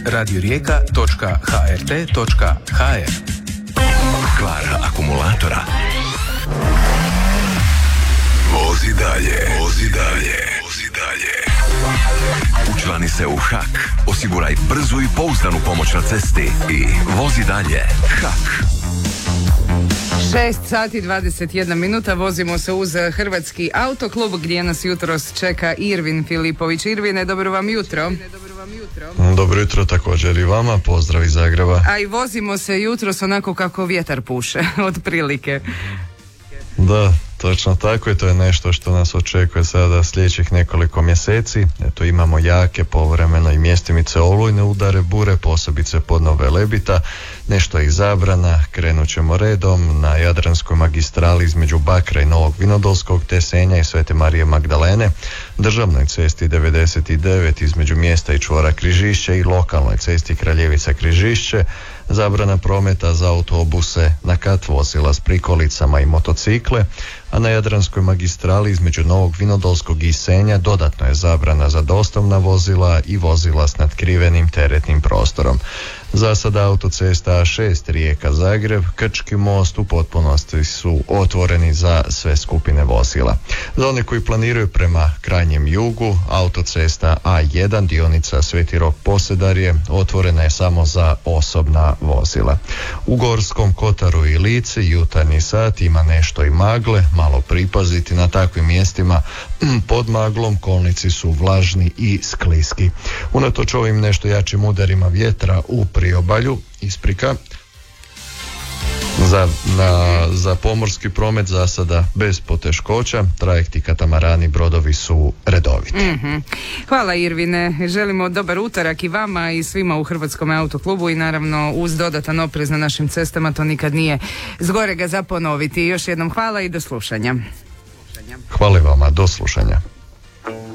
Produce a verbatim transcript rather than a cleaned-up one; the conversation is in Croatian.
radio rijeka točka h r t točka h r. Kvar akumulatora. Vozi dalje, vozi dalje, vozi dalje. Učlani se u H A K. Osiguraj brzu i pouzdanu pomoć na cesti i vozi dalje. H A K. šest sati dvadeset jedna minuta, vozimo se uz Hrvatski autoklub gdje nas jutros čeka Irvin Filipović. Irvine, dobro vam jutro. Dobro jutro također i vama, pozdrav iz Zagreba. A i vozimo se jutros onako kako vjetar puše, otprilike. Da, točno tako i to je nešto što nas očekuje sada sljedećih nekoliko mjeseci. Eto, imamo jake, povremeno i mjestimice olujne udare bure, posebice podno Velebita, nešto i zabrana. Krenut ćemo redom na Jadranskoj magistrali između Bakra i Novog Vinodolskog, te Senja i Svete Marije Magdalene, državnoj cesti devedeset devet između mjesta i čvora Križišće i lokalnoj cesti Kraljevica Križišće, zabrana prometa za autobuse, na kat vozila s prikolicama i motocikle, a na Jadranskoj magistrali između Novog Vinodolskog i Senja dodatno je zabrana za dostavna vozila i vozila s natkrivenim teretnim prostorom. Za sada autocesta A šest Rijeka-Zagreb, Krčki most u potpunosti su otvoreni za sve skupine vozila. Za one koji planiraju prema krajnjem jugu, autocesta A jedan dionica Sveti Rok Posedarje otvorena je samo za osobna vozila. U Gorskom Kotaru i Lici jutarnji sat ima nešto i magle, malo pripaziti na takvim mjestima. Pod maglom kolnici su vlažni i skliski. Unatoč ovim nešto jačim udarima vjetra u priobalju, isprika, Za, na, za pomorski promet za sada bez poteškoća, trajekti, katamarani, brodovi su redoviti. Mm-hmm. Hvala Irvine, želimo dobar utorak i vama i svima u Hrvatskom autoklubu i naravno uz dodatan oprez na našim cestama, to nikad nije zgorega za ponoviti. Još jednom hvala i do slušanja. Hvala vama, do slušanja.